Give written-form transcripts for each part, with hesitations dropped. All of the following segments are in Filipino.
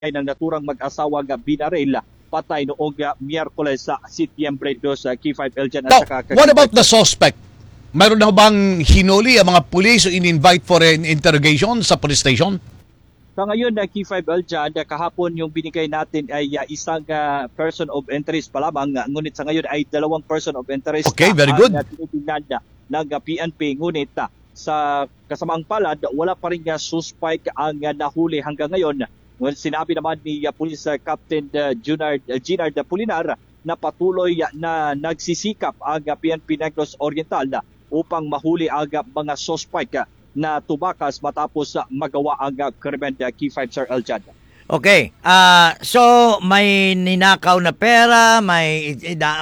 ng naturang mag-asawa nga binaril patay noong Miyerkules sa Setyembre 2 sa K5 Eljan at saka What about the suspect? Mayroon na bang hinuli ang mga pulis o in-invite for an interrogation sa police station? Sa ngayon, K5 Eljan, kahapon yung binigay natin ay isang person of interest pa lamang. Ngunit sa ngayon ay 2 person of interest. Okay, very good. Ang tinitingnan ng PNP. Ngunit sa kasamaang palad, wala pa rin suspect ang nahuli hanggang ngayon. Well, sinabi naman ni Police Captain Ginard Pulinar na patuloy na nagsisikap ang PNP Negros Oriental upang mahuli ang mga suspect na tumakas matapos magawa ang krimen K5 Sir Eljan. Okay. So may ninakaw na pera, may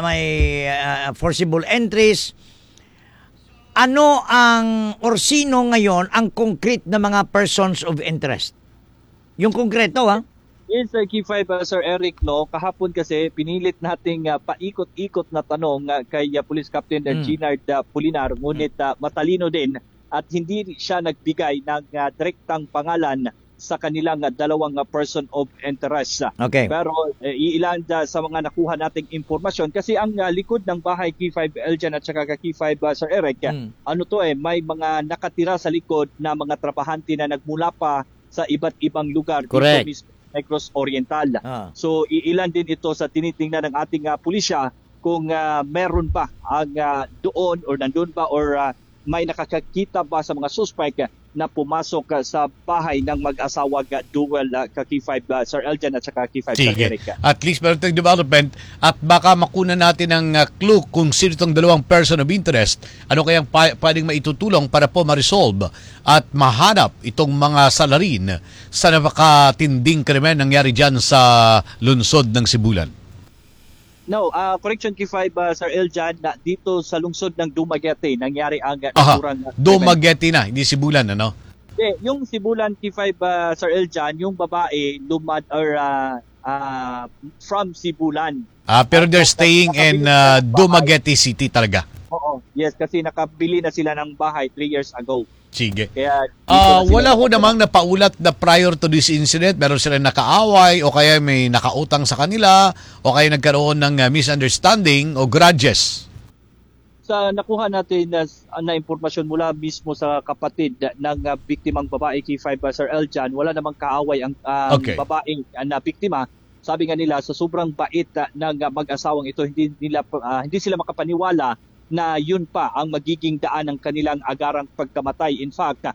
forcible entries. Ano ang or sino ngayon ang concrete na mga persons of interest? Yung konkreto, ha? Yes, K5 Sir Eric, no, kahapon kasi pinilit nating paikot-ikot na tanong kay Police Captain Ginard Pulinar, ngunit matalino din at hindi siya nagbigay ng direktang pangalan sa kanilang 2 person of interest. Okay. Pero iilan sa mga nakuha nating impormasyon kasi ang likod ng bahay K5 Eljan at saka K5 Sir Eric, may mga nakatira sa likod na mga trabahante na nagmula pa sa iba't ibang lugar dito mismo sa Negros Oriental. So iilan din ito sa tinitingnan ng ating pulisya kung meron ba ang doon or nandun ba or may nakakakita ba sa mga suspect na pumasok sa bahay ng mag-asawa dual K5 Sir Eljan at saka K5 Sir Eric. At least meron tayong development at baka makuna natin ng clue kung sino itong 2 person of interest. Ano kayang pwedeng maitutulong para po ma-resolve at mahanap itong mga salarin sa napakatinding krimen nangyari dyan sa lungsod ng Sibulan. No, correction K5 Sir Eljan, dito sa lungsod ng Dumaguete nangyari ang naturang Dumaguete na, hindi Sibulan, ano? Yung Sibulan K5 Sir Eljan, yung babae from Sibulan. Pero they're staying in Dumaguete City talaga. Oo, yes, kasi nakabili na sila ng bahay 3 years ago. Sige. Kaya wala ho namang napaulat na prior to this incident, meron sila nakaaway o kaya may nakautang sa kanila o kaya nagkaroon ng misunderstanding o grudges. Sa nakuha natin na impormasyon mula mismo sa kapatid ng biktimang babae K5 Sir Eljan, wala namang kaaway ang babaeng na biktima. Sabi nga nila sa sobrang bait ng mag-asawang ito, hindi sila makapaniwala na yun pa ang magiging daan ng kanilang agarang pagkamatay. In fact,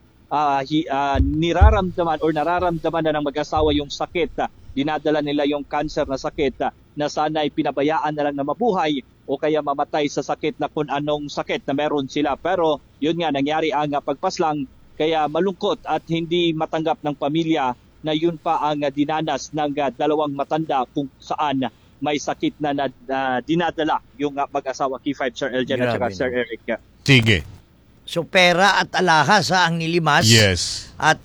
nararamdaman na ng mag-asawa yung sakit. Dinadala nila yung cancer na sakit na sana'y pinabayaan na lang na mabuhay o kaya mamatay sa sakit na kung anong sakit na meron sila. Pero yun nga, nangyari ang pagpaslang, kaya malungkot at hindi matanggap ng pamilya na yun pa ang dinanas ng 2 matanda kung saan may sakit na dinadala yung mag-asawa K5 Sir Eljan at saka Sir Eric. Sige. So pera at alahas ang nilimas. Yes. At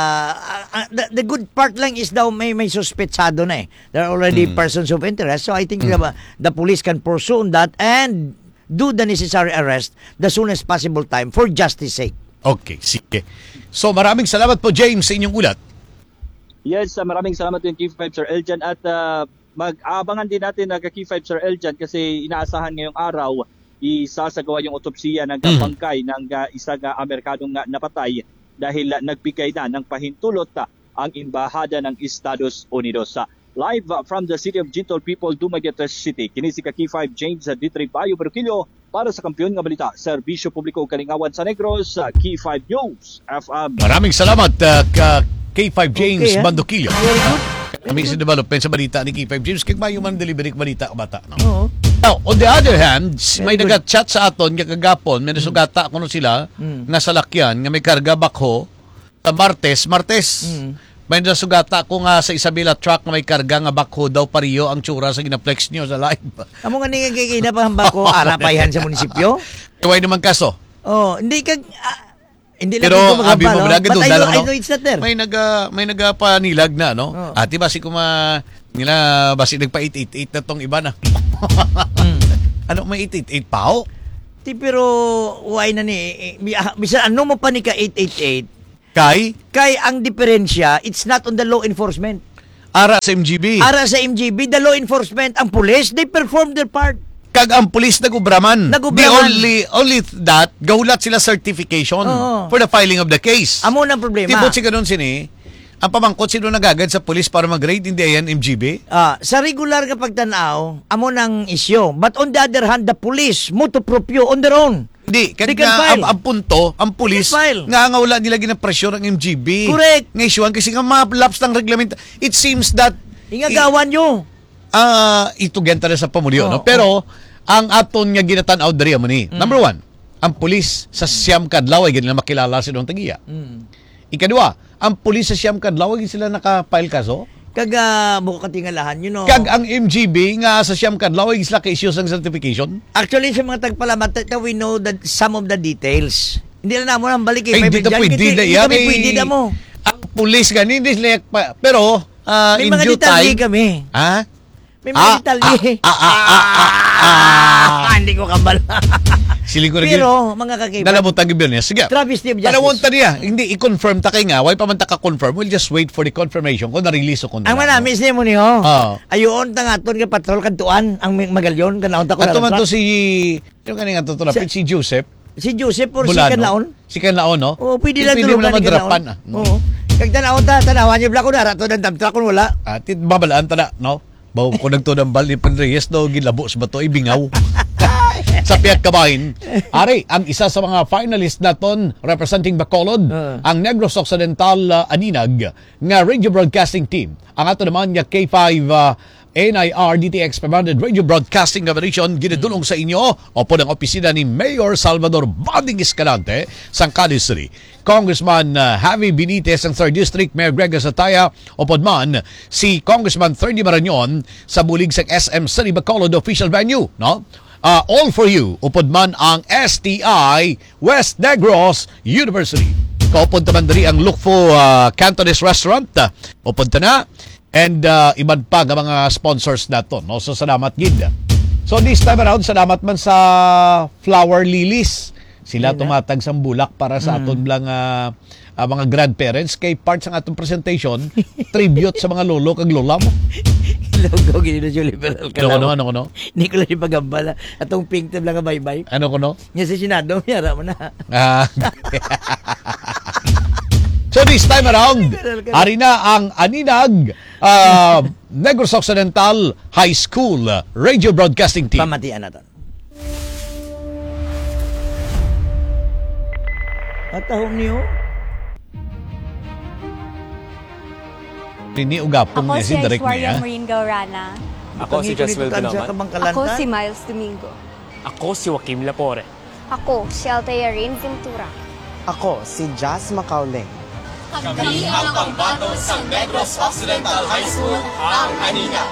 the good part lang is daw may suspetsado na eh. There are already persons of interest. So I think the police can pursue that and do the necessary arrest the soonest possible time for justice sake. Okay, sige. So maraming salamat po James sa inyong ulat. Yes, maraming salamat din K5 Sir Eljan at mag-aabangan din natin K5 Sir Eljan kasi inaasahan ngayong araw isasagawa yung otopsiya ng bangkay ng isang Amerikanong napatay dahil nagbigay na ng pahintulot ang Embahada ng Estados Unidos. Live from the City of Gentle People, Dumaguete City, kini si K5 James Dietrich Bayo Berquillo para sa Kampiyon nga Balita, Serbisyo Publiko Kalingawan sa Negros, K5 News FM. Maraming salamat K5 James Bandoquillo. Kami sa development sa balita ni K5 James. Kaya mayo man delivery balita ka bata. No? Now, on the other hand, may nag-chat sa aton kagapon, may nasugata kuno sila nasa lakyan nga may karga bakho sa Martes. May nasugata ko nga sa Isabela truck na may karga nga bakho daw pariyo ang tsura sa ginaplex niyo sa live. Amo nga ni gigina pa ang bakho arapayhan sa munisipyo? Tuway naman kaso. Hindi ka hindi lang pero ito abi mo magabalo. But I know no? it's not there. May nagapanilag na, no? Ati basi nila basi nagpa 888 na tong iba na. Ano may 888 pao? Pero why na ni bisan ano mo pa ni ka 888? Kay ang diferensya, it's not on the law enforcement. Ara sa MGB. Ara sa MGB, the law enforcement, ang police, they perform their part. Kag ang police nagubraman. Nagubraman. Only that, gahulat sila certification for the filing of the case. Amo ng problema. Tibot si ganun sini, ang pamangkot sino nagagad sa police para mag-raid, hindi ayan MGB? Sa regular nga pagtanaw, amo ng isyo. But on the other hand, the police, motu proprio, on their own. Hindi, They kaya can file. ang punto, ang police, nga wala nila ginapresyon ang MGB. Correct. Ngayon, kasi nga ma-lapse ng reglamento. It seems that Ingagawan nyo. ito genta na sa pamulyo, no? Pero ang aton nga ginatanaw diri mo ni. Number one, ang pulis sa Siyam Kadlaw ay ganila makilala sa tagiya. Ikadua, ang pulis sa Siyam Kadlaw ay sila naka-file kaso. Kag buka katingalahan, you know. Kag ang MGB nga sa Siyam Kadlaw ay sila ka-issue ng certification. Actually, sa mga tagpalamat, we know that some of the details. Hindi na naman ang balik. Ay, hindi na pwede na yan. Hindi pwede na mo. Ang pulis gani, hindi sila pa. Pero, May in mga due detalye time. kami. Ha? May mga detalye. Hindi ko kabal. Siling ko na Pero, mga kakipan. Nalabutang gibyon niya. Sige. Travesty of justice. Palawon ta niya. Hindi, i-confirm ta kay nga. Why pa man ta ka-confirm? We'll just wait for the confirmation kung na-release o kung Ang manamis niya mo niyo. Ayun, tangaton ka patrol kantuan. Ang magalyon. Kanaon ta ko Ato man to si... Yung kanina to na si Joseph. Si Joseph or si Bulano. Kanlaon? Si Kanlaon, no? Oo, pwede lang Pwede mo tulungan naman ni drapan. Kanlaon. Oo. Kag tanawan ta, tanawan niyo bla ko na rato ng damtra kun wala. At babalaan ta na, no? Bawo ko nagtudang bal ni Pandreyes daw gilabo sa bato ibingaw. Sa Piat Kabahin. Ari, ang isa sa mga finalist naton representing Bacolod, ang Negros Occidental Aninag nga radio broadcasting team. Ang ato naman nga K5 NIR DTX Commanded Radio Broadcasting Operation ginidulong sa inyo opo ng opisina ni Mayor Salvador Bading Escalante, Sangkali City. Congressman Javi Benitez ng 3rd District, Mayor Greg Sataya, opod man si Congressman Ferdy Marañon sa bulig sa SM City Bacolod official venue, no? All for you, upod man ang STI West Negros University. Kaupod taman diri ang Lukfo Cantonese Restaurant, upod ta na. And iban pa nga mga sponsors nato, no? So salamat gid. So this time around, salamat man sa Flower Lilies. Sila tumatag sa bulak para sa aton lang mga grandparents kay parts ang atong presentation tribute sa mga lolo kag lola mo. Logo gini na liberal ka. Ano? Ni ko lang ipagambala atong pink tab lang nga bye-bye. Ano ko no? Nya si Senado, yara mo na. So this time around, ari na ang Aninag Negros Occidental High School Radio Broadcasting Team. Pamatian natin. Atahom niyo? Rini ugapong Ako niya si si Direk Aishwarya niya. Marine Gaurana. Ako si Jaswell Gunaman. Ako si Miles Domingo. Ako si Joaquim Lapore. Ako, si Althea Rain Ventura. Ako, si Jazz Macaulay. Kami ang pangbato sa Negros Occidental High School, ang Anina.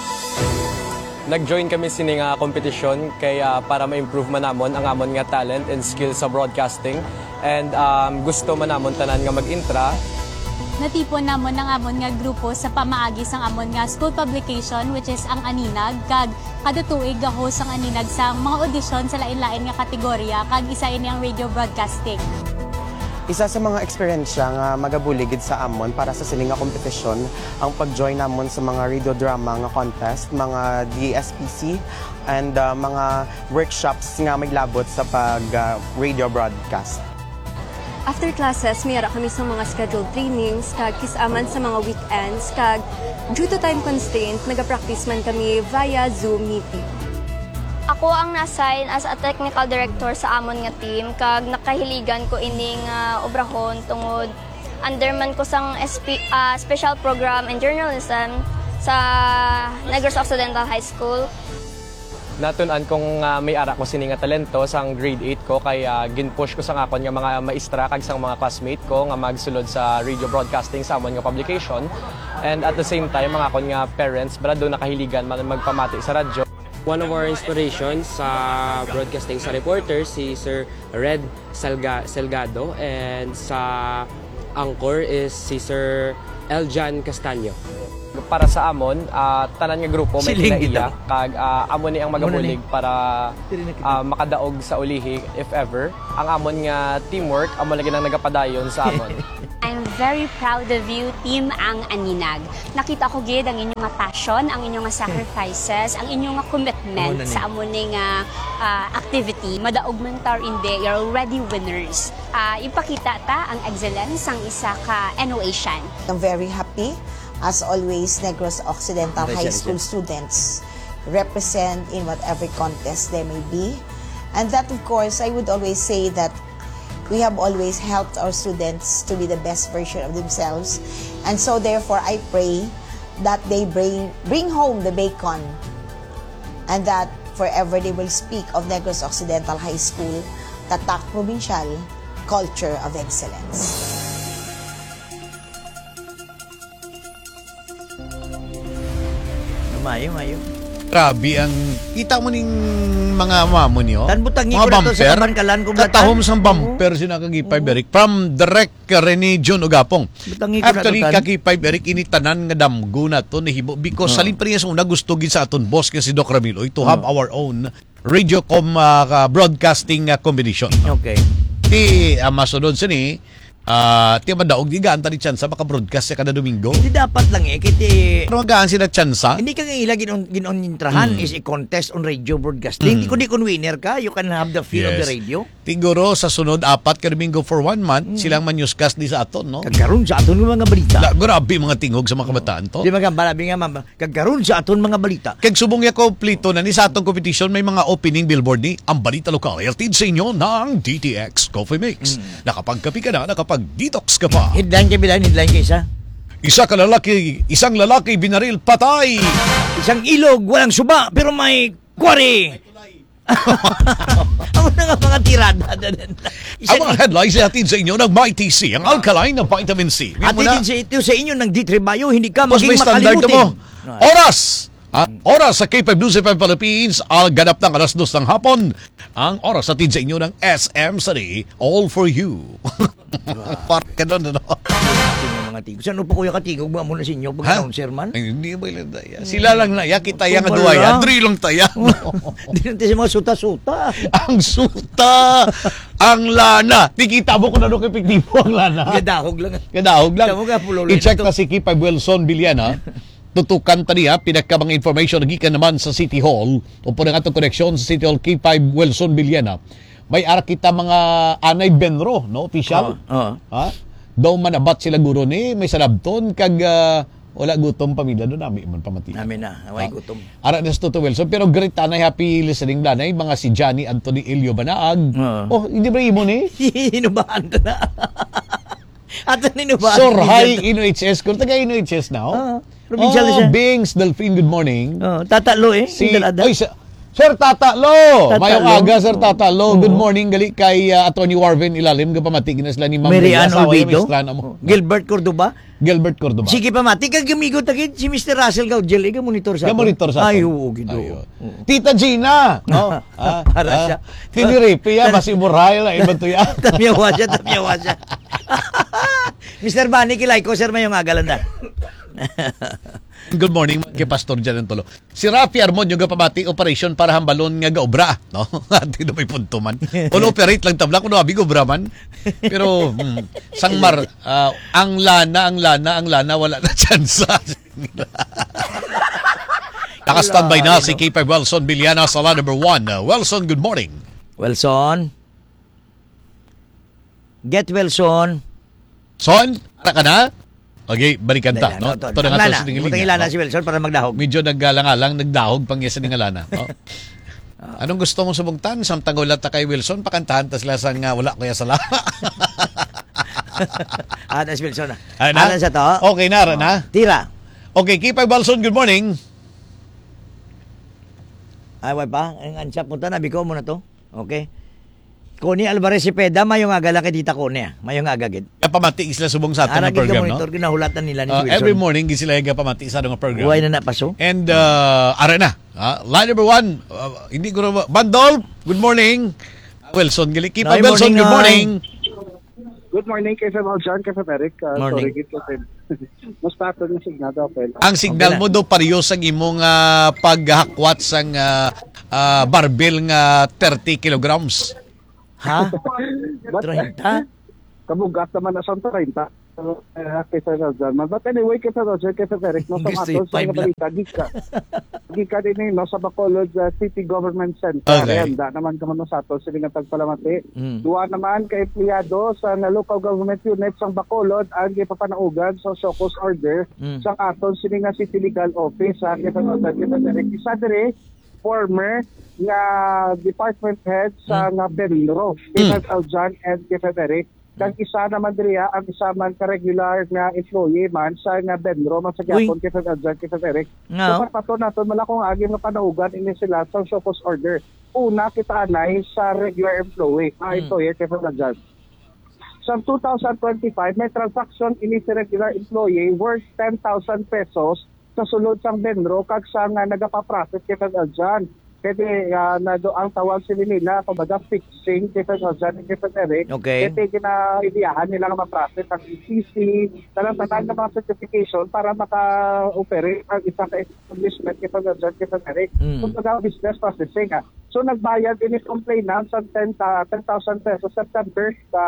Nag-join kami sining kompetisyon kaya para ma-improve man namon ang amon nga talent and skills sa broadcasting. And gusto man namon tanan nga mag-intra. Natipon namon ang amon nga grupo sa pamaagi sang amon nga school publication which is ang Aninag kag kada tuig ga-host ang Aninag sa mga audition sa lain-lain nga kategorya kag isa ini ang radio broadcasting. Isa sa mga eksperyensya nga magabuligid sa amon para sa siling nga kompetisyon ang pag-join namon sa mga radio drama nga contest, mga DSPC and mga workshops nga maglabot sa pag-radio broadcast. After classes, mayara kami sa mga scheduled trainings, kag kisaman sa mga weekends, kag due to time constraint, nagapractice man kami via Zoom meeting. Ako ang na-assign as a technical director sa amon nga team, kag nakahiligan ko ining obrahon tungod underman ko sang special program in journalism sa Negros Occidental High School. Natunan kong may ara ko sini nga talento sang grade 8 ko kaya ginpush ko sa akon nga mga maestra kag sang mga classmate ko nga magsulod sa radio broadcasting sa amon nga publication. And at the same time mga akon nga parents bala do nakahiligan magpamati sa radyo. One of our inspirations sa broadcasting sa reporter si Sir Red Salgado and sa anchor is si Sir Eljan Castaño. Para sa amon, tanan nga grupo may kinaiya kag amon ni ang magabulig para makadaog sa ulihi if ever. Ang amon nga teamwork amon lagi nang nagapadayon sa amon. I'm very proud of you, Team Ang Aninag. Nakita ko gid ang inyong passion, ang inyong sacrifices, ang inyong commitment sa amuning activity. Madaog man tar hindi, you're already winners. Ipakita ta ang excellence ang isa ka NOA siyan. I'm very happy. As always, Negros Occidental High School students represent in whatever contest there may be. And that, of course, I would always say that we have always helped our students to be the best version of themselves. And so, therefore, I pray that they bring home the bacon and that forever they will speak of Negros Occidental High School, Tatak Provincial, Culture of Excellence. Mayo. Grabe ang kita mo ning mga mamo niyo. Tanbutangi mga ko na to sa kabankalan ko katahom sang bumper sinakagipay Eric from direct Rene John Ogapong. Actually kakipay Eric ini tanan nga damgo na to nahibo because salin pa rin sa una gusto gid sa aton boss kasi Doc Ramilo to have our own Radiocom broadcasting combination. Okay. Ti masunod sa ni ti madaog di gaan tani chance maka-broadcast sa kada Domingo. Hindi dapat lang kiti pero magaan sila chance. Hindi ka nga ginon intrahan is a contest on radio broadcasting. Di kun winner ka, you can have the feel of the radio. Tiguro sa sunod 4 ka Domingo for 1 month silang man-newscast di sa aton, no? Kagkaroon sa aton mga balita. Grabe mga tingog sa mga kabataan to. Di magambalabi nga ma'am, kagkaroon sa aton mga balita. Kag subong ya kompleto na ni sa atong competition may mga opening billboard ni ang balita lokal. Altid sa inyo ng DTX Coffee Mix. Nakapagkapi ka na, nakapag-detox ka pa. Headline ka isa. Isang lalaki binaril patay. Isang ilog walang suba pero may kwari. Ako na nga mga tirada. Ang mga headlines hatid sa inyo ng MyTC, ang alkaline na vitamin C. Hatid sa ito sa inyo ng D3 hindi ka maging makalimutin. Oras! Oras sa K5 News FM Philippines, ganap ng 2:00 ng hapon. Ang oras hatid sa inyo ng SM City, all for you. Parang ganun, ano? Mga tigog. Saan po kuya katigog ba muna sa inyo? Pag-announcer man? Hindi ba ilang taya? Sila lang naya, kita yang aduaya. Andri lang taya. Hindi natin si mga suta-suta. Ang suta! Ang lana! Tikita mo kung ano epektibo ang lana. Gadahog lang. I-check na si K5 Wilson Villana. Tutukan taniya, pinagkabang information nagikan naman sa City Hall o po ng atong koneksyon sa City Hall K5 Wilson Villana. May ara kita mga anay benro, no? Official. Ha? Daw manabat sila guro ni, may salabton, kag wala gutom pamilya doon, namin man pamati. Namin na, away gutom. Ara na sa Toto Wilson, pero great tanay, happy listening danay, mga si Johnny Anthony Elio Banaag. Oh, hindi ba imo ni? Hinubahan ka na. Ato ninubahan. Sorhay INOHS, kung taga INOHS now. Provincial siya. Bings, Delphine, good morning. Tatalo Sir Tatalo! Mayong aga, Sir Tatalo. Good morning, gali kay Atty. Warvin Ilalim. Gapamatig na sila ni Ma'am Marian Olvido. Gilbert Cordoba. Sige pamatig. Kagamigo tagid si Mr. Russell Gaudjel. Monitor sa Ay, oo, gido. Tita Gina! Para siya. Tiniripi ya, basi Murray lang. Iba to yan. Tamyawa siya. Mr. Bani, kilay ko, sir, mayong agalanda. Good morning kay Pastor Jan Tolo. Si Rafi Armon yung gapamati operation para hambalon nga gaobra, no? Ati na may punto man. All operate lang tabla kuno abi obra man. Pero sangmar ang lana wala na chance. Naka-standby na si K5 Wilson Villana sa line number 1. Wilson, good morning. Wilson. Get Wilson. Son, ara ka na? Okay, balikan ta, no? Ito na nga to. Butang ilana si Wilson para magdahog. Medyo naggalang-alang, nagdahog pang yasa ng alana. No? Anong gusto mong subungtan? Samtang ulat ta kay Wilson, pakantahan ta sila sang wala kuya sala. Na si Wilson na. Na sa to? Okay, nara na. Tira. Okay, K5 Wilson, good morning. Ay, wala pa. Ang ansya, punta na. Biko mo na to. Okay. Kuni Alvarez Cepeda, mayong aga laki dita ko niya. Mayong aga gid. Pamati sila subong sa aton program, no? Ginahulatan nila ni Wilson. Every morning sila pamati sa atong program. Uway na paso. And ara na. Line number 1, hindi ko Bandol, good morning. Wilson, Keep Wilson, good morning. Good morning kay Sir John, kay Sir Eric. Morning. Sorry, mas pato yung signal daw. Ang signal mo do parehas ang imong paghakwat sang barbell nga 30 kilograms. Ha? 30? Kabugat naman na sa 30. kay Sir John. But anyway, kay Sir Roger, kay Sir Eric, no, sa ato, sa balita, gika din no, sa Bacolod City Government Center. Okay. Da naman ka man sa ato, sila nga tagpalamati. Duwa naman kay empleyado sa local government unit sa Bacolod ang gipapanaugan sa Shokos Order sa aton sila nga City Legal Office. Kay Sir Eric, isa dire former nga department head sa nga Benro, kay Sir Aljan and kay Sir Eric. Kang isa naman diriya ang isa man ka regular nga employee man sa nga Benro man sa gyapon kay Sir Aljan kay Sir Eric. So pato naton malakong agi nga panaugan ini sila sa Shokos Order. Una kita anay sa regular employee kay Sir Aljan. Sa 2025 may transaction ini sa regular employee worth 10,000 pesos sa sulod sang Benro kag sa nga nagapaprocess kay Sir Aljan. Kaya ang tawag sila nila, kumbaga fixing, kaya John, kaya Eric. Okay. Kaya kinaidiyahan nila nga ma-process ang ECC, talang-tatang na mga certification para maka-operate ang isang establishment kaya John, kaya Eric. Kumbaga business processing. So nagbayad din yung complainant sa 10,000 pesos September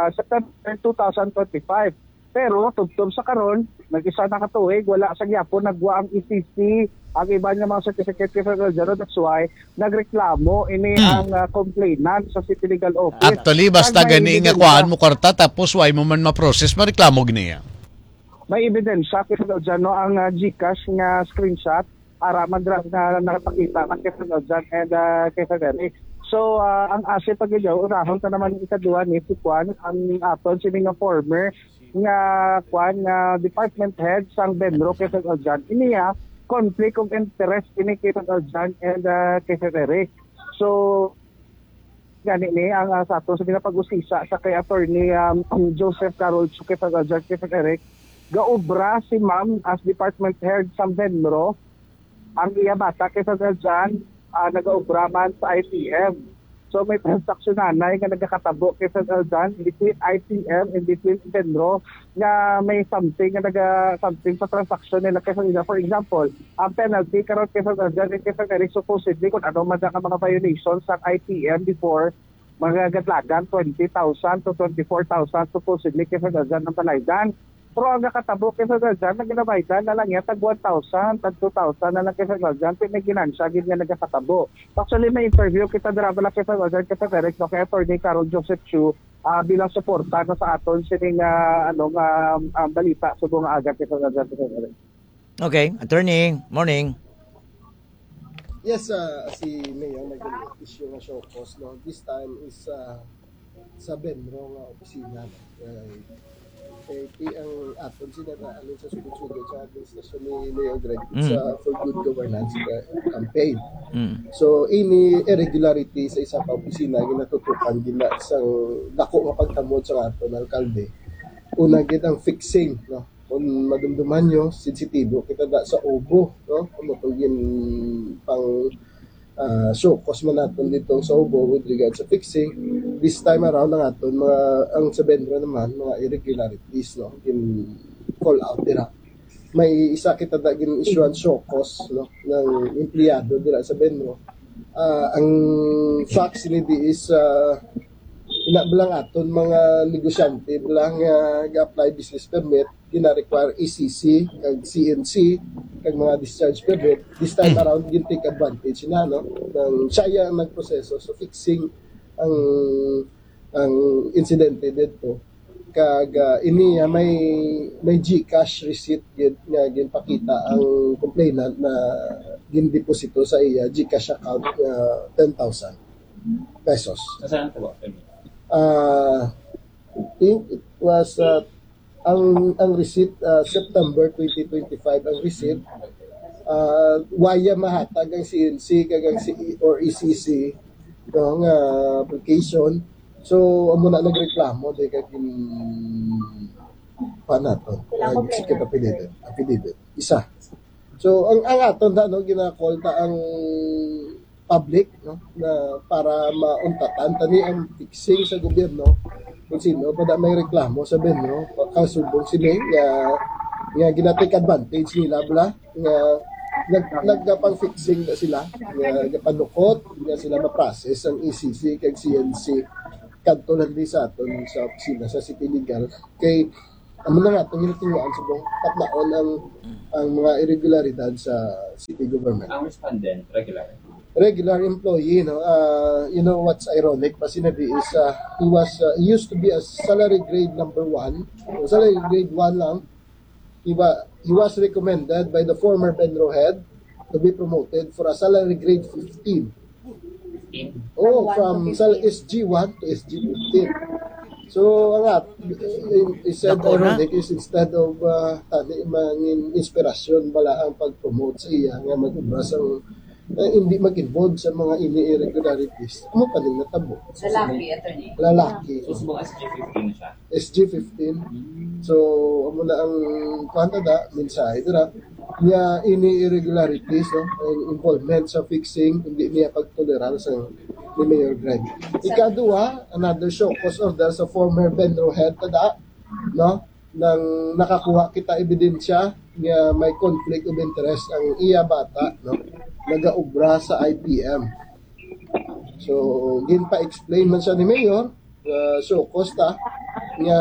2025. Pero tugtog sa karon, nag-isa na katuig, wala sa gyapon nagwa ang ECC, ang iba niya mga certificate kay Federal Judge. That's why nagreklamo ini ang complainant sa City Legal Office. Actually, basta gani nga kuhaan mo karta tapos why mo man ma-process, mareklamo giniya. May ebidensya kay Federal Judge, no, ang GCash nga screenshot para na nakapakita ng kay Federal Judge and kay Federal. So, ang asset pag yun, urahon ka naman ikaduha ni si Juan, ang aton sila nga former nga Juan, nga department head sang Benro kay Sir Aljan. Iniya, conflict of interest ini kay Sir Aljan and kay Sir Eric. So, gani ni ang sa aton sa pag-usisa sa kay attorney Joseph Carol kay Sir Aljan kay Sir Eric, gaobra si ma'am as department head sang Benro. Ang iya bata kay Sir Aljan, nag-obra man sa ITM. So may transaction na nga nagkakatabo kay Sir Aljan between ITM and between Benro nga may something nga something sa transaction nila kay Sir. For example, ang penalty karon kay Sir Aljan kay Sir Eric supposedly kung ano man ang mga violations sa ITM before mga gadlagan 20,000 to 24,000 supposedly kay Sir Aljan ng palaydan. Pero ang nakatabo kay Sir Aljan, naginabaydan na lang yan, tag 1,000, tag 2,000 na lang kay Sir Aljan, pinaginansya, gid nga nagkatabo. Actually, may interview kita drama kay Sir Aljan, kay Sir Eric, no, kay attorney Carol Joseph Chu, bilang suporta na sa aton sining balita sa buong aga kay Sir Aljan, kay Sir Eric. Okay, attorney, morning. Yes, si Mayor nag-issue ng show cause, no? This time is sa Benro nga opisina. Ang aton sinaraan sa sugod-sugod sa administrasyon ni Mayor Greg sa for good governance campaign. So ini irregularity sa isa pa opisina ginatutukan gina isang dako nga pagtamod sa aton alkalde. Una gid ang fixing, no. Kung madumduman nyo, sensitibo kita da sa obo, no. Kung matugin pang so cause man natin dito sa Obo with regards sa fixing. This time around ang aton ang sa Benro naman mga irregularities, no, in call out dira. May isa kita daging issuance show cause, no, ng empleyado dira sa Benro. Ang facts ni is inabilang aton mga negosyante bilang ga-apply business permit gina-require ECC kag CNC kag mga discharge permit. This time around gin take advantage na, no, ng siya nagproseso so fixing ang insidente dito kag ini may GCash receipt nga ginpakita ang complainant na gin-deposito sa iya GCash account 10,000 pesos. Saan po ba? Think it was ang receipt September 2025 ang receipt waya mahatag ang CNC kag ang or ECC ng application. So amo na nagreklamo di kag panato execute affidavit isa. So ang aton no gina-call ta ang public, no, na para mauntatan tani ang fixing sa gobyerno kung sino pa may reklamo sa Benro kasubong sila nga ginatake advantage nila bla nga nagpang fixing na sila nga panukot nga sila ma-process ang ECC kag CNC kadto lang di sa aton sa opisina sa City Legal kay amo na nga tingil-tinguan subong patnaon ang mga irregularidad sa city government. Ang respondent regular employee, no? You know what's ironic, Pasinabi, is he used to be a salary grade number 1, salary grade 1 lang. He was recommended by the former Benro head to be promoted for a salary grade 15. Oh, from SG1 to SG15. So, is said ironic is instead of mangin inspirasyon bala ang pag-promote sa iya nga mag-ubra sa hindi mag-involve sa mga irregularities. Ano pa din natabo? Lalaki. So, mga SG15 siya? SG15. So, amo na ang kwantada, mensahe dira, niya irregularities, no? Involvement sa fixing, hindi niya pagtolerance ni Mayor Greg. Ikadua, another show cause order sa former Benro head tada, no? Nang nakakuha kita ebidensya niya may conflict of interest ang iya bata, no? Nagaubra sa IPM. So, ginpa-explain man siya ni Mayor, so Costa, niya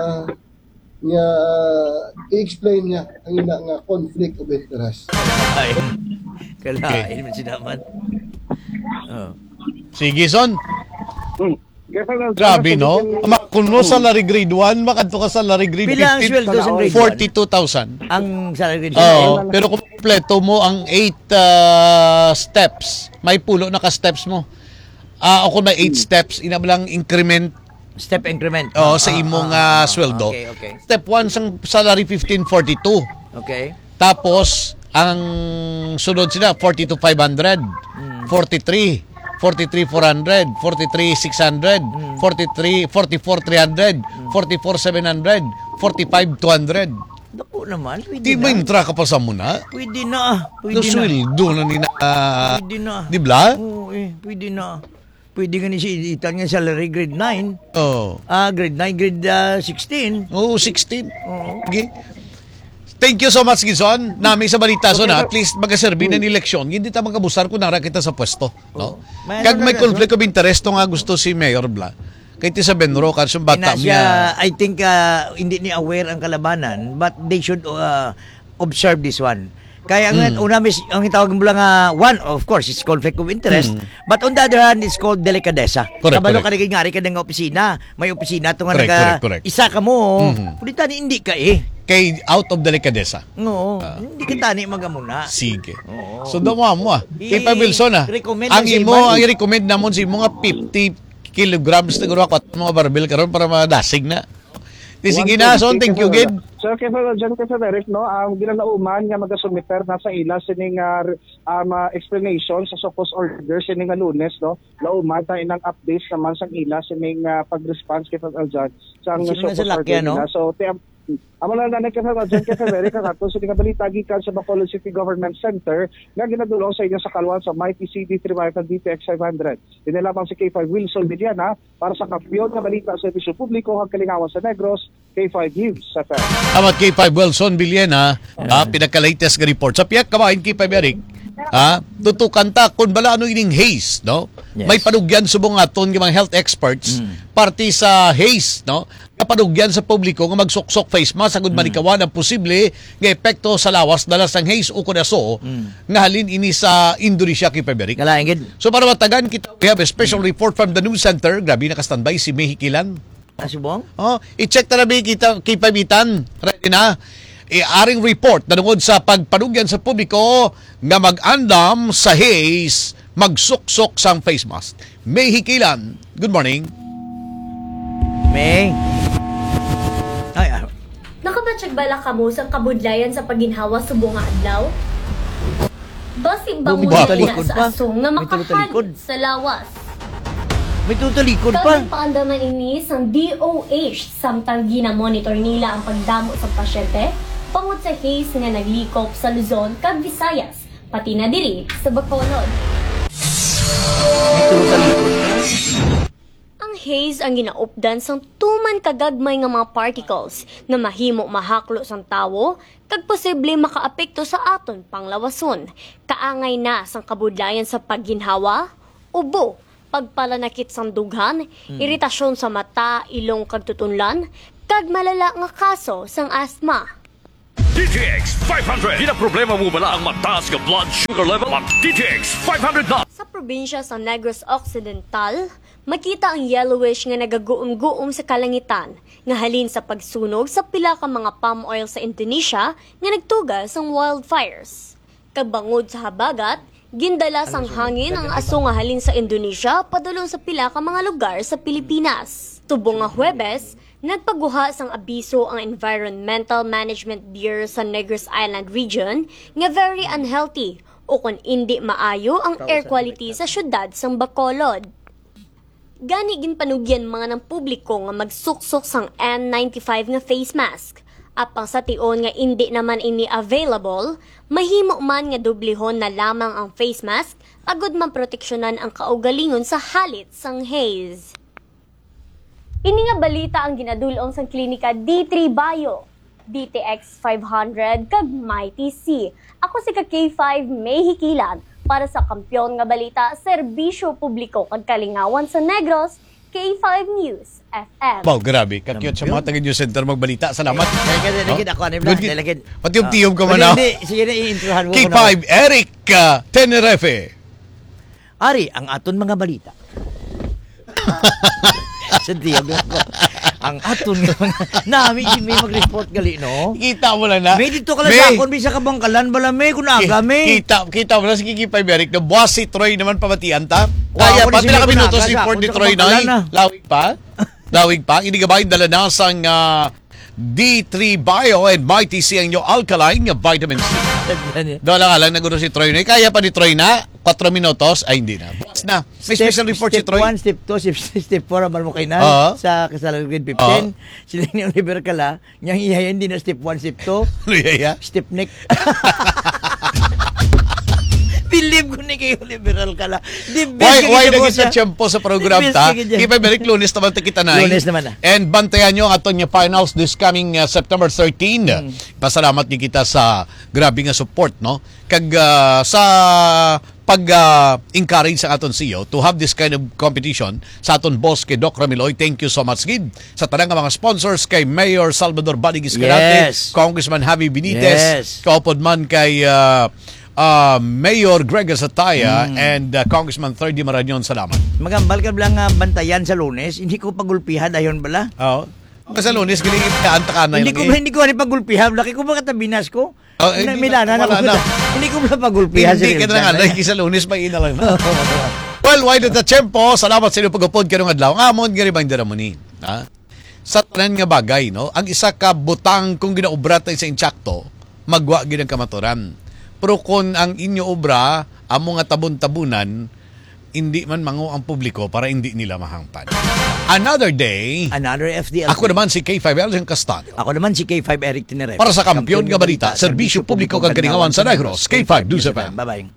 i-explain niya ang ina nga conflict of interest. Kalain man sinaman. Sige, Son. Grabe, no? Kuno salary grade 1, makadto ka salary grade 15. Pila ang sweldo sa grade 42,000. Ang salary grade 1? Pero kumpleto mo ang 8 steps. May pulo na ka-steps mo. O kung may 8 steps, inabalang increment. Step increment. Sa imong sweldo. Okay. Step 1 sang salary 1542. Okay. Tapos ang sunod sila 42,500, 43, 43,400, 43,600, 44,300, 44,700, 45,200. Naku naman, pwede di ba yung ka pa sa muna? Pwede na. Sweldo na nina. Pwede na. Di ba? Oo, pwede na. Pwede nga ni si itan nga salary grade 9. Oh. Grade 9, grade 16. Oo, 16. Okay. Thank you so much, Gizon. Nami sa balita, so na at least magaserbi na ni eleksyon. Hindi ta magabusar kung nara kita sa pwesto. No? Kag may conflict of interest nga gusto si Mayor Bla. Kaya ti sa Benro, kasi bata niya. I think hindi ni aware ang kalabanan, but they should observe this one. Kaya ang tawag mo lang one, of course, it's conflict of interest. But on the other hand, it's called delikadesa. Kabalo ka nagingari ka ng opisina. May opisina ito nga correct. Isa ka mo. Pulita ni hindi ka Kay out of delikadesa. Oo. Hindi ka tani magamuna. Sige. So dawa mo Kay Pa Wilson ang i-recommend namon si mga 50 kilograms na guro mga barbell karon para madasig na. Sige na, Son. Thank you, Gid. So, dyan kasi Derek, no, ang ginalauman nga magasumiter na sa ila sining explanation sa supposed order sining Lunes, no, lauman tayo ng updates naman sa ila sining pag-response kay dyan sa ang supposed order nila. So, amo lang na dyan kasi Derek, kato sining balita gikan sa Bacolod City Government Center nga ginadulong sa inyo sa kalwan sa Mighty CD3 at DTX 500. Dinilamang si K5 Wilson Villana para sa kampiyon nga balita sa servisyo publiko ang kalingawan sa Negros, K5 News. Amat K5 Wilson Villena, pinaka-latest nga report. Sa piyak kabahin K5 Eric, tutukan ta kung bala ano ining haze, no? Yes. May panugyan subong aton ng mga health experts party sa haze, no? Kapanugyan sa publiko nga magsuksok face mask sagud manikawan ang posible nga epekto sa lawas dalas ng haze o kunaso nga halin ini sa Indonesia K5 Eric. So para matagan kita, we have a special report from the news center. Grabe na-standby si Mehi Kilan. Asubong? I-check tarabi kita K5 Itan. Ready na? Aring report na tungod sa pagpanugyan sa publiko nga mag-andam sa haze, magsuksok sang face mask. May Hikilan. Good morning. May. Nakabatsyag bala ka mo sa kabudlayan sa paginhawa subong nga adlaw? Basig ba mo na sa asong nga makahalid sa lawas? May tutalikod pa. Kaming paandaman ini sang DOH samtang ginamonitor nila ang pagdamo sa pasyente pangod sa haze nga naglikop sa Luzon kag Visayas pati na diri sa Bacolod. Ang haze ang ginaupdan sang tuman kagagmay nga mga particles na mahimo mahaklo sang tawo kag posible makaapekto sa aton panglawason. Kaangay na sang kabudlayan sa pagginhawa, ubo, pagpalanakit sang dughan, iritasyon sa mata, ilong kag tutunlan, kag malala nga kaso sang asthma. DTX 500. Di na problema mo bala ang mataas nga blood sugar level? Mag DTX 500 na! Sa probinsya sa Negros Occidental, makita ang yellowish nga nagaguom-guom sa kalangitan nga halin sa pagsunog sa pila ka mga palm oil sa Indonesia nga nagtugas ang wildfires. Kagbangod sa habagat, gindala sang hangin ang aso nga halin sa Indonesia padulong sa pila ka mga lugar sa Pilipinas. Tubong nga Huwebes, nagpaguha sang abiso ang Environmental Management Bureau sa Negros Island region nga very unhealthy o kung hindi maayo ang air quality sa syudad sang Bacolod. Gani ginpanugyan mga ng publiko nga magsuksok sang N95 nga face mask. Apang sa tion nga hindi naman ini available, mahimo man nga dublihon na lamang ang face mask agud man proteksyonan ang kaugalingon sa halit sang haze. Ini nga balita ang ginadulong sang klinika D3 Bio, DTX 500 kag Mighty C. Ako si K5 May Hikilan para sa Kampiyon nga Balita, Serbisyo Publiko kag Kalingawan sa Negros, K5 News FM. Wow, grabe. Kakyot sa mga taga-news center magbalita. Salamat. Lagid ako ano ba? Lagid. Pati yung tiyom ko man ako. Sige na i-introhan mo. K5 Eric Tenerife. Ari, ang aton mga balita. Sa tiyog ko. Ang aton nga nami may mag-report gali no. Kita mo lang na. May dito ka lang sa akon bisa ka bangkalan bala may kun aga may. Kita mo lang si K5 Eric na boss si Troy naman pamatian ta. Kaya pati lang minuto si Ford ni Troy na. Lawig pa. Hindi ka ba yung dala na sang D3 Bio and Mighty C ang yung alkaline vitamin C. Doon lang naguro si Troy na. Kaya pa ni Troy na 4 minutos ay hindi na. Bukas na. May special report si Troy. Step 1, step 2, step 4 abal mo kay na sa kasalanan grade 15. Sila ni Oliver Kala, niyang ihayan din na step 1, step 2. Luyaya? Step neck. Believe ko ni kay Oliver Kala. Why naging sa tiyempo sa program ta? K5 Eric, Lunes naman kita na. Lunes naman na. And bantayan nyo ang aton niya finals this coming September 13. Pasalamat ni kita sa grabe nga support, no? Kag sa pag-encourage sa aton CEO to have this kind of competition sa aton boss kay Doc Ramiloy. Thank you so much, Gid. Sa tanang mga sponsors kay Mayor Salvador Badig Escalante, Congressman Javi Benitez, kaupod man kay Mayor Greg Sataya and Congressman Ferdy Marañon. Salamat. Magambal ka lang bantayan sa Lunes. Hindi ko pagulpihan ayon bala. Oo. Sa Lunes galing anta na. Hindi ko ani pagulpihan. Laki ko ba katabinas ko? Milana na ko. Hindi ko ba pagulpihan. Hindi ka na nga sa Lunes may ina lang. Well, why did the tempo? Salamat sa inyo pagupod karong adlaw. Amon gari bang daramuni. Sa tanan nga bagay, no? Ang isa ka butang kung ginaobra tayo sa insyakto, magwa gid ang kamaturan. Pero kung ang inyo obra, amo nga tabon-tabunan, hindi man mango ang publiko para hindi nila mahangpan. Another day, another FDL. Ako naman si K5 Elgin Castaño. Ako naman si K5 Eric Tenerife. Para sa Kampiyon nga Balita, Serbisyo Publiko kag Kalingawan sa Negros, K5 News FM. Bye-bye.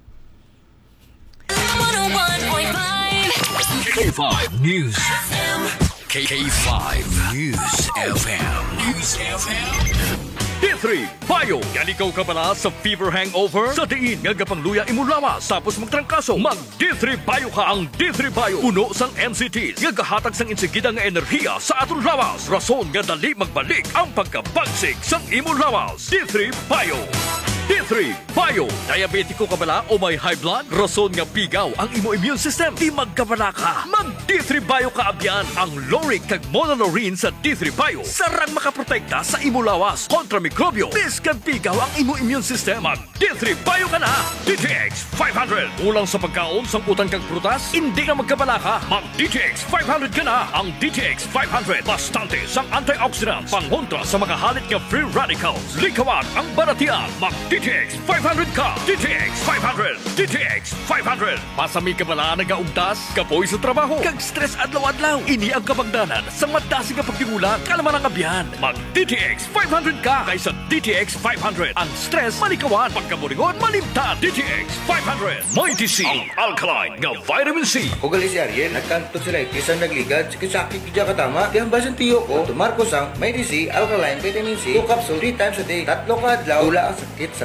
K5 News FM. K5 News FM. News FM. D3 Bio. Yan ikaw ka pala sa fever hangover? Sa diin nga gapangluya imulawas tapos magtrangkaso. Mag D3 Bio ka ang D3 Bio. Uno sang NCTs nga gahatag sang insigida nga enerhiya sa aton lawas. Rason nga dali magbalik ang pagkabagsik sang imulawas. D3 Bio. D3 Bio. Diabetiko ka bala o may high blood? Rason nga pigaw ang imo immune system. Di magkabala ka. Mag D3 Bio ka abyan. Ang Loric kag Monolaurin sa D3 Bio. Sarang makaprotekta sa imo lawas kontra mikrobyo. Biskan pigaw ang imo immune system. Mag D3 Bio ka na. DTX 500. Ulang sa pagkaon sang utang kag prutas, hindi na magkabala ka. Mag DTX 500 ka na. Ang DTX 500 bastante sang antioxidants, pangontra sa mga halit nga free radicals. Likawan ang baratian. Mag DTX 500 ka. DTX 500. DTX 500. Pasami ka bala nagaugtas, kapoy sa trabaho, kag stress adlaw-adlaw. Ini ang kabagdanan sa madasi nga pagtingulan, kalaman ang abyan. Mag DTX 500 ka kaysa DTX 500. Ang stress malikawan, pagkaburingon malimtan. DTX 500. Mighty C, ang alkaline nga vitamin C. Kung gali si Ariel, nagkanto sila isang nagligad, sakit kidya katama, di ang basan tiyo ko, tumarko sang Mighty C, alkaline vitamin C, 2 capsule 3 times a day, 3 ka adlaw, ula ang sakit sa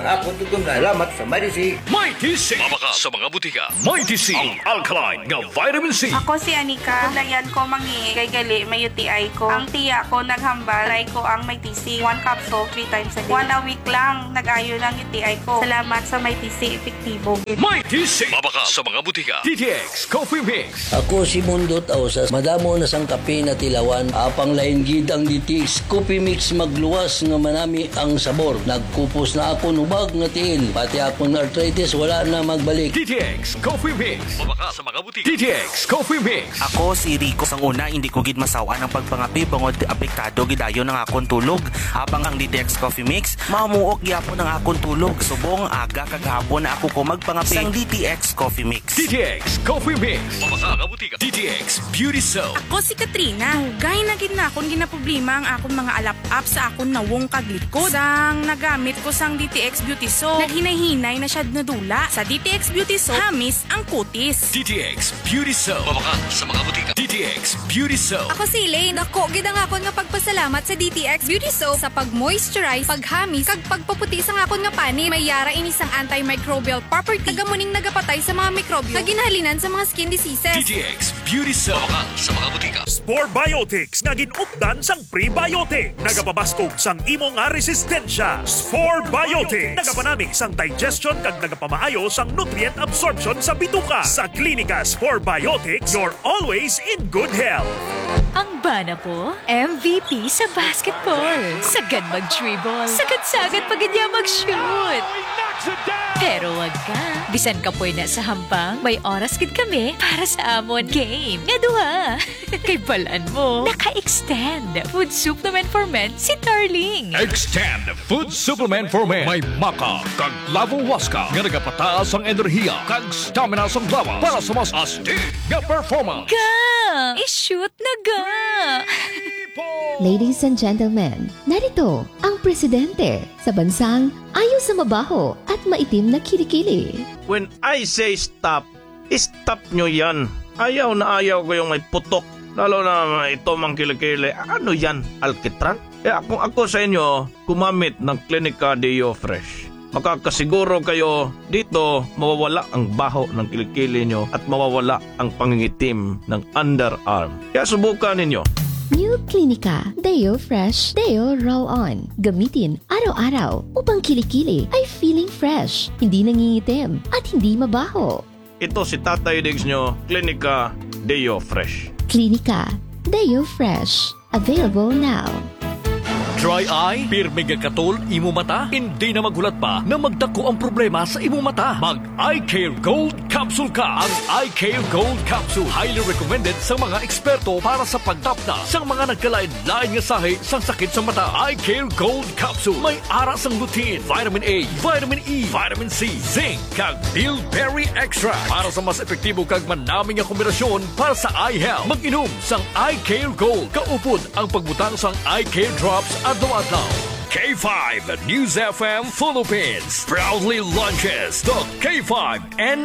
ang akong tutunan. Salamat sa Mighty C. Mighty C. Mabaka sa mga butika. Mighty C. Ang alkaline nga vitamin C. Ako si Anika. Layan ko mangi kay gali may UTI ko. Ang tiya ko naghambal. Try ko ang Mighty C. 1 capsule 3 times a day. 1 a week lang nag-ayo ng UTI ko. Salamat sa Mighty C. Epektibo. Mighty C. Mabaka sa mga butika. DTX Coffee Mix. Ako si Mundo Tausas. Madamo na sang kape na tilawan. Apang lain gid ang DTX Coffee Mix magluwas nga manami ang sabor. Nagkupos na ako nubag nga tiil. Pati akong arthritis wala na magbalik. DTX Coffee Mix. Mabaka sa mga butika. DTX Coffee Mix. Ako si Rico. Sang una, hindi ko gid masawa ng pagpangapi bangod apektado gidayon ng akong tulog. Habang ang DTX Coffee Mix, mamuok gyapon ang akong tulog. Subong aga kagahapon na ako ko magpangapi sang DTX Coffee Mix. DTX Coffee Mix. Mabaka nga butika. DTX Beauty Soap. Ako si Katrina. Hugay na gid na akong ginaproblema ang akong mga alap-up sa akong nawong kaglikod. Sang nagamit ko sang DTX Beauty Soap, naghinay-hinay na siya nadula. Sa DTX Beauty Soap, hamis ang kutis. DTX Beauty Soap. Mabaka sa mga butika. DTX Beauty Soap. Ako si Elaine. Dako gid ang akon nga pagpasalamat sa DTX Beauty Soap sa pag-moisturize, paghamis, kag pagpaputi sa akon nga pani. May yara ini sang antimicrobial property. Tagamuning nagapatay sa mga mikrobyo nga ginhalinan sa mga skin diseases. DTX Beauty Soap. Mabaka sa mga butika. Spore Biotics nga ginupdan sang prebiotic. Nagapabaskog sang imo nga resistensya. Spore Biotics. Nagapanami sang digestion kag nagapamaayo sang nutrient absorption sa bituka. Sa Klinika Spore Biotics, you're always in good health. Ang bana po, MVP sa basketball. Sagad mag-dribble. Sagad-sagad pag niya mag-shoot. Pero wag ka. Bisan ka po na sa hambang, may oras gid kami para sa amon game. Nga duha. Kay balaan mo, naka-extend. Food supplement for men si Darling. Extend Food Supplement for Men. May maka kag lavo waska nga nagapataas ang enerhiya kag stamina sang lawas para sa mas astig nga performance. Ga! I-shoot na ga! Ladies and gentlemen, narito ang presidente sa bansang ayaw sa mabaho at maitim na kilikili. When I say stop, stop nyo yan. Ayaw na ayaw ko yung may putok. Lalo na ito mang kilikili. Ano yan? Alkitran? Kung ako sa inyo, kumamit ng Klinika Deo Fresh. Makakasiguro kayo dito mawawala ang baho ng kilikili nyo at mawawala ang pangingitim ng underarm. Kaya subukan ninyo. New Klinika Deo Fresh Deo Roll-On. Gamitin araw-araw upang kilikili ay feeling fresh, hindi nangingitim at hindi mabaho. Ito si Tatay Diggs nyo, Klinika Deo Fresh. Klinika Deo Fresh. Available now. Dry eye? Pirmi katol imo mata? Hindi na maghulat pa na magdako ang problema sa imo mata. Mag Eye Care Gold Capsule ka. Ang Eye Care Gold Capsule highly recommended sa mga eksperto para sa pagtapna sa mga nagkalain-lain nga sahi sa sakit sa mata. Eye Care Gold Capsule may ara sang lutein, vitamin A, vitamin E, vitamin C, zinc, kag bilberry extra para sa mas epektibo kag manaming nga kombinasyon para sa eye health. Mag-inom sang Eye Care Gold. Kaupod ang pagbutang sang Eye Care Drops adlaw-adlaw. K5 News FM Philippines proudly launches the K5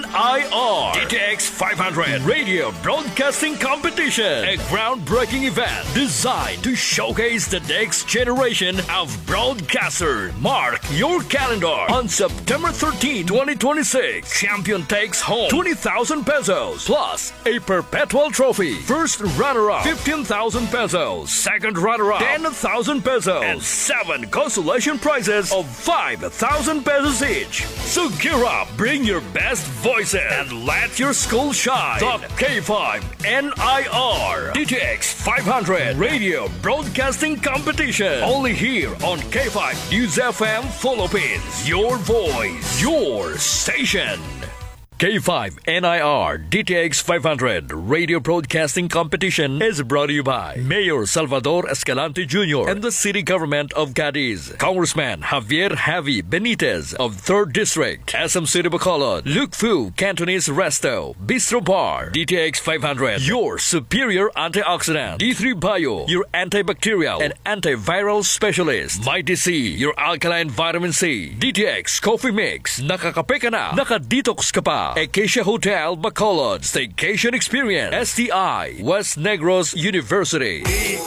NIR DTX 500 Radio Broadcasting Competition, a groundbreaking event designed to showcase the next generation of broadcasters. Mark your calendar on September 13, 2026. Champion takes home 20,000 pesos plus a perpetual trophy. First runner-up 15,000 pesos. Second runner-up 10,000 pesos. And 7 consolation prizes of 5,000 pesos each. So gear up, bring your best voices, and let your school shine. The K5 NIR DTX 500 Radio Broadcasting Competition. Only here on K5 News FM Philippines. Your voice, your station. K5 NIR DTX 500 Radio Broadcasting Competition is brought to you by Mayor Salvador Escalante Jr. and the City Government of Cadiz, Congressman Javier Javi Benitez of 3rd District, SM City Bacolod, Luke Fu Cantonese Resto, Bistro Bar, DTX 500, your superior antioxidant, D3 Bio, your antibacterial and antiviral specialist, Mighty C, your alkaline vitamin C, DTX Coffee Mix, nakakape ka na, nakadetox ka pa. Acacia Hotel Bacolod Staycation Experience, STI West Negros University.